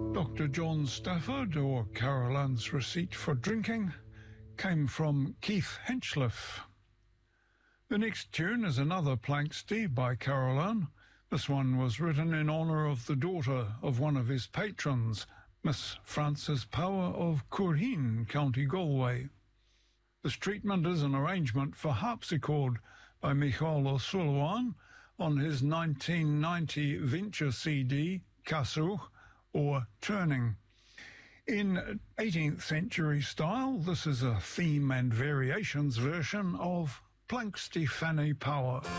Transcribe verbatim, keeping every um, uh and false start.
Doctor John Stafford, or Caroline's Receipt for Drinking, came from Keith Hinchcliffe. The next tune is another Planxty by Caroline. This one was written in honour of the daughter of one of his patrons, Miss Frances Power of Curheen, County Galway. This treatment is an arrangement for harpsichord by Michael O'Sullivan on his nineteen ninety Venture C D, Casuch, or Turning. In eighteenth century style, this is a theme and variations version of Planxty Fanny Power.